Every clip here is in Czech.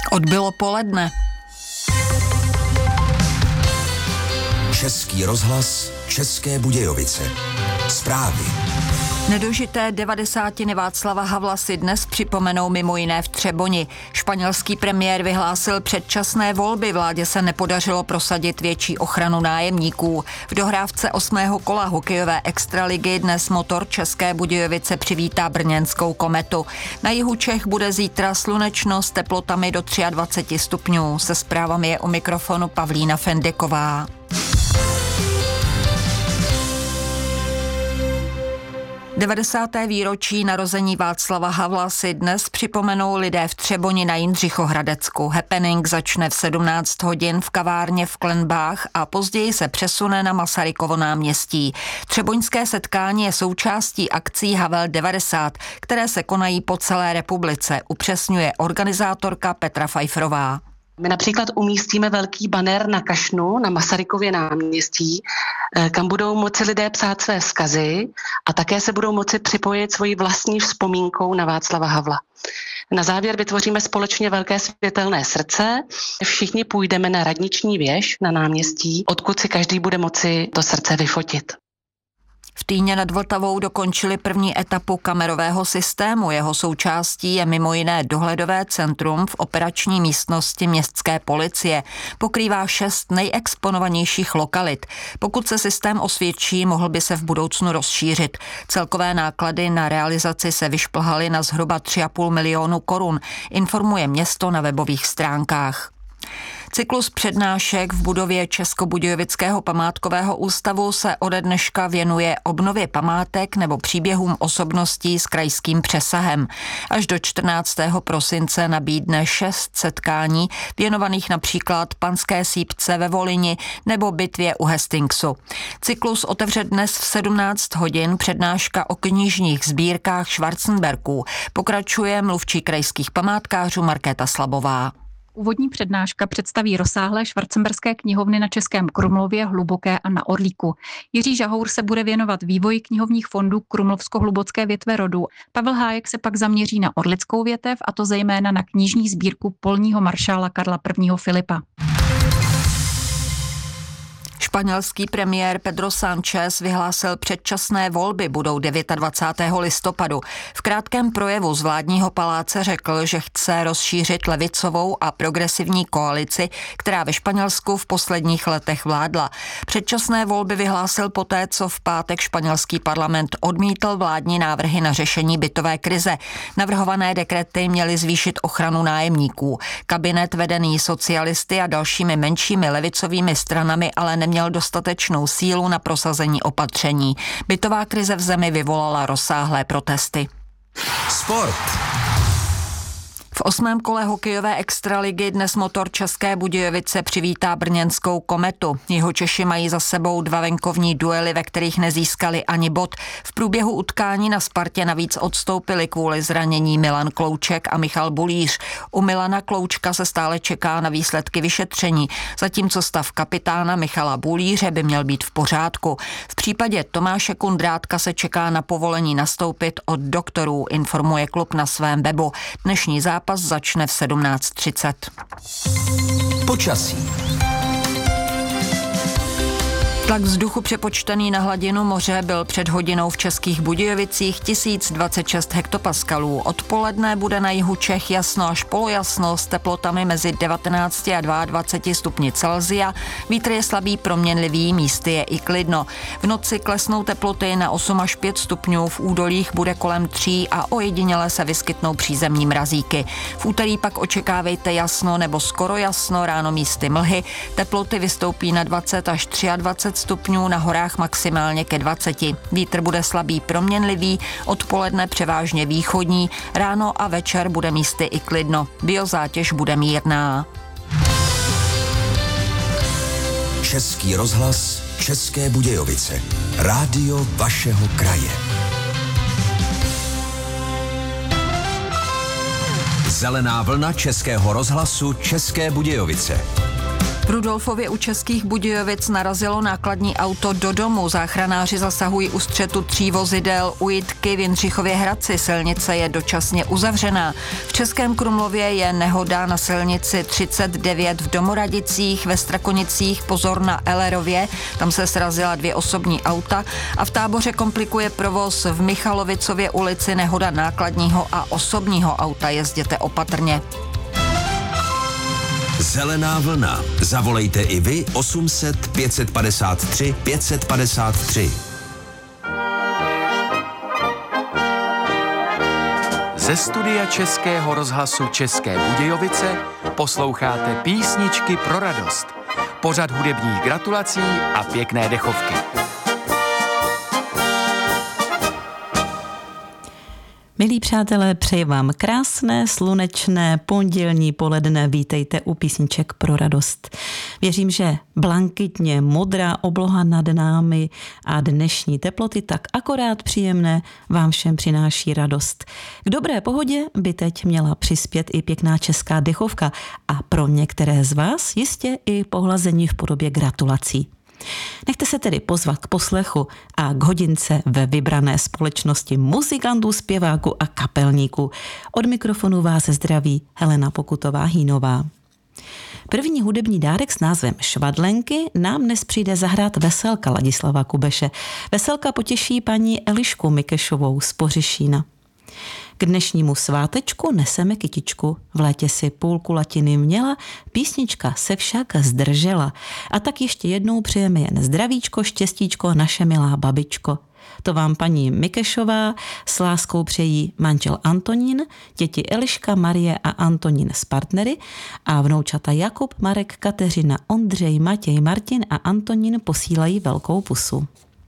Odbylo poledne. Český rozhlas, České Budějovice. Zprávy. Nedožité 90. Václava Havla si dnes připomenou mimo jiné v Třeboni. Španělský premiér vyhlásil předčasné volby, vládě se nepodařilo prosadit větší ochranu nájemníků. V dohrávce 8. kola hokejové extraligy dnes Motor České Budějovice přivítá brněnskou Kometu. Na jihu Čech bude zítra slunečno s teplotami do 23 stupňů. Se zprávami je u mikrofonu Pavlína Fendiková. Devadesáté výročí narození Václava Havla si dnes připomenou lidé v Třeboni na Jindřichohradecku. Happening začne v 17 hodin v kavárně v Klenbách a později se přesune na Masarykovo náměstí. Třeboňské setkání je součástí akcí Havel 90, které se konají po celé republice, upřesňuje organizátorka Petra Pfeifferová. My například umístíme velký bannér na Kašnu, na Masarykově náměstí, kam budou moci lidé psát své vzkazy a také se budou moci připojit svojí vlastní vzpomínkou na Václava Havla. Na závěr vytvoříme společně velké světelné srdce. Všichni půjdeme na radniční věž na náměstí, odkud si každý bude moci to srdce vyfotit. V Týně nad Vltavou dokončili první etapu kamerového systému. Jeho součástí je mimo jiné dohledové centrum v operační místnosti městské policie. Pokrývá 6 nejexponovanějších lokalit. Pokud se systém osvědčí, mohl by se v budoucnu rozšířit. Celkové náklady na realizaci se vyšplhaly na zhruba 3,5 milionu korun, informuje město na webových stránkách. Cyklus přednášek v budově Českobudějovického památkového ústavu se ode dneška věnuje obnově památek nebo příběhům osobností s krajským přesahem. Až do 14. prosince nabídne 6 setkání věnovaných například Panské sýpce ve Volyni nebo bitvě u Hastingsu. Cyklus otevře dnes v 17 hodin přednáška o knižních sbírkách Schwarzenbergů. Pokračuje mluvčí krajských památkářů Markéta Slabová. Úvodní přednáška představí rozsáhlé schwarzenberské knihovny na Českém Krumlově, Hluboké a na Orlíku. Jiří Žahour se bude věnovat vývoji knihovních fondů krumlovsko-hlubocké větve rodu. Pavel Hájek se pak zaměří na orlickou větev, a to zejména na knižní sbírku polního maršála Karla I. Filipa. Španělský premiér Pedro Sánchez vyhlásil předčasné volby, budou 29. listopadu. V krátkém projevu z vládního paláce řekl, že chce rozšířit levicovou a progresivní koalici, která ve Španělsku v posledních letech vládla. Předčasné volby vyhlásil poté, co v pátek španělský parlament odmítl vládní návrhy na řešení bytové krize. Navrhované dekrety měly zvýšit ochranu nájemníků. Kabinet vedený socialisty a dalšími menšími levicovými stranami ale neměl dostatečnou sílu na prosazení opatření. Bytová krize v zemi vyvolala rozsáhlé protesty. Sport. V 8. kole hokejové extraligy dnes Motor České Budějovice přivítá brněnskou Kometu. Jihočeši mají za sebou 2 venkovní duely, ve kterých nezískali ani bod. V průběhu utkání na Spartě navíc odstoupili kvůli zranění Milan Klouček a Michal Bulíř. U Milana Kloučka se stále čeká na výsledky vyšetření, zatímco stav kapitána Michala Bulíře by měl být v pořádku. V případě Tomáše Kundrátka se čeká na povolení nastoupit od doktorů, informuje klub na svém webu. Dnešní zápas začne v 17:30. Počasí. Tlak vzduchu přepočtený na hladinu moře byl před hodinou v Českých Budějovicích 1026 hektopaskalů. Odpoledne bude na jihu Čech jasno až polojasno s teplotami mezi 19 a 22 stupni Celsia. Vítr je slabý proměnlivý, místy je i klidno. V noci klesnou teploty na 8 až 5 stupňů, v údolích bude kolem 3 a ojediněle se vyskytnou přízemní mrazíky. V úterý pak očekávejte jasno nebo skoro jasno, ráno místy mlhy. Teploty vystoupí na 20 až 23 stupňů, na horách maximálně ke 20. Vítr bude slabý proměnlivý, odpoledne převážně východní, ráno a večer bude místy i klidno. Biozátěž bude mírná. Český rozhlas, České Budějovice. Rádio vašeho kraje. Zelená vlna Českého rozhlasu České Budějovice. V Rudolfově u Českých Budějovic narazilo nákladní auto do domu. Záchranáři zasahují u střetu 3 vozidel u Jitky v Jindřichově Hradci. Silnice je dočasně uzavřená. V Českém Krumlově je nehoda na silnici 39 v Domoradicích, ve Strakonicích pozor na Ellerově, tam se srazila 2 osobní auta a v Táboře komplikuje provoz v Michalovicově ulici nehoda nákladního a osobního auta. Jezděte opatrně. Zelená vlna. Zavolejte i vy 800 553 553. Ze studia Českého rozhlasu České Budějovice posloucháte Písničky pro radost. Pořad hudebních gratulací a pěkné dechovky. Milí přátelé, přeji vám krásné, slunečné, pondělní poledne. Vítejte u Písniček pro radost. Věřím, že blankitně modrá obloha nad námi a dnešní teploty tak akorát příjemné vám všem přináší radost. K dobré pohodě by teď měla přispět i pěkná česká dechovka a pro některé z vás jistě i pohlazení v podobě gratulací. Nechte se tedy pozvat k poslechu a k hodince ve vybrané společnosti muzikantů, zpěváků a kapelníků. Od mikrofonu vás zdraví Helena Pokutová-Hýnová. První hudební dárek s názvem Švadlenky nám dnes přijde zahrát Veselka Ladislava Kubeše. Veselka potěší paní Elišku Mikešovou z Pořešína. K dnešnímu svátečku neseme kytičku. V létě si půlku latiny měla, písnička se však zdržela. A tak ještě jednou přejeme jen zdravíčko, štěstíčko, naše milá babičko. To vám paní Mikešová s láskou přejí manžel Antonín, děti Eliška, Marie a Antonín s partnery a vnoučata Jakub, Marek, Kateřina, Ondřej, Matěj, Martin a Antonín posílají velkou pusu.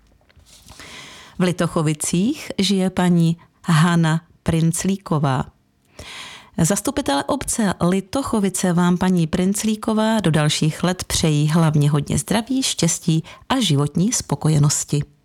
V Litochovicích žije paní Hana Princlíková. Zastupitelé obce Litochovice vám paní Princlíková do dalších let přejí hlavně hodně zdraví, štěstí a životní spokojenosti.